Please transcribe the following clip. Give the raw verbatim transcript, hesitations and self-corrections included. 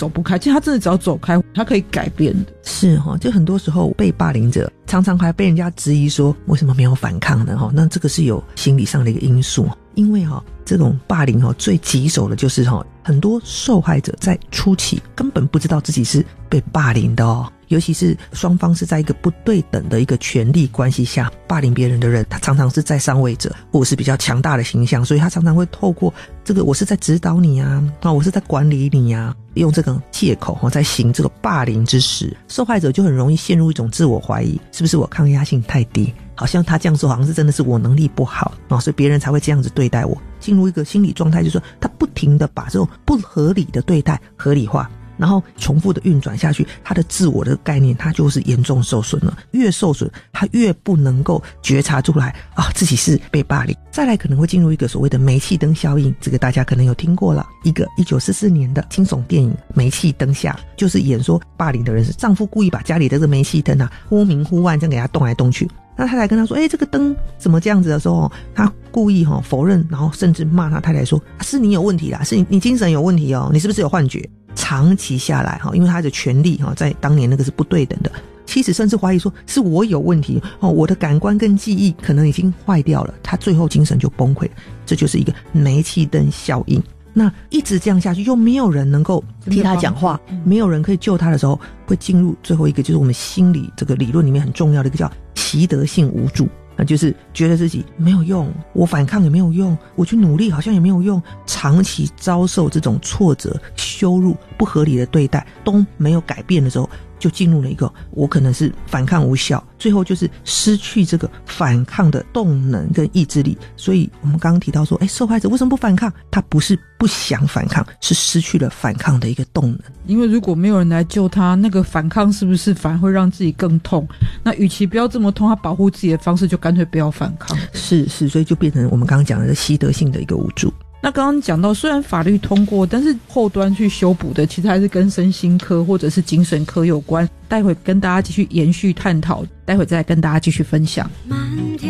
走不开，其实他真的只要走开他可以改变的。 是齁，就很多时候被霸凌者常常还被人家质疑说为什么没有反抗呢齁，那这个是有心理上的一个因素。因为齁这种霸凌齁最棘手的就是齁很多受害者在初期根本不知道自己是被霸凌的哦，尤其是双方是在一个不对等的一个权力关系下，霸凌别人的人他常常是在上位者或者是比较强大的形象，所以他常常会透过这个我是在指导你啊，我是在管理你啊，用这个借口在行这个霸凌之时，受害者就很容易陷入一种自我怀疑，是不是我抗压性太低，好像他这样说好像是真的是我能力不好啊，所以别人才会这样子对待我，进入一个心理状态，就是说他不停的把这种不合理的对待合理化，然后重复的运转下去，他的自我的概念他就是严重受损了，越受损他越不能够觉察出来啊自己是被霸凌。再来可能会进入一个所谓的煤气灯效应，这个大家可能有听过了，一个一九四四年的惊悚电影《煤气灯下》，就是演说霸凌的人是丈夫故意把家里的这个煤气灯啊忽明忽暗这样给他动来动去，那太太跟他说诶这个灯怎么这样子的时候，他故意哦否认，然后甚至骂他太太说、啊、是你有问题啦，是你你精神有问题哦，你是不是有幻觉。长期下来因为他的权力在当年那个是不对等的，妻子甚至怀疑说是我有问题我的感官跟记忆可能已经坏掉了，他最后精神就崩溃了，这就是一个煤气灯效应。那一直这样下去又没有人能够替他讲话，没有人可以救他的时候，会进入最后一个就是我们心理这个理论里面很重要的一个叫习得性无助，那就是觉得自己没有用，我反抗也没有用，我去努力好像也没有用，长期遭受这种挫折、羞辱、不合理的对待都没有改变的时候，就进入了一个我可能是反抗无效，最后就是失去这个反抗的动能跟意志力。所以我们刚刚提到说诶受害者为什么不反抗，他不是不想反抗，是失去了反抗的一个动能。 因为如果没有人来救他，那个反抗是不是反而会让自己更痛，那与其不要这么痛，他保护自己的方式就干脆不要反抗。 是是，所以就变成我们刚刚讲的习得性的一个无助。 那刚刚讲到虽然法律通过，但是后端去修补的其实还是跟身心科或者是精神科有关，待会跟大家继续延续探讨，待会再跟大家继续分享。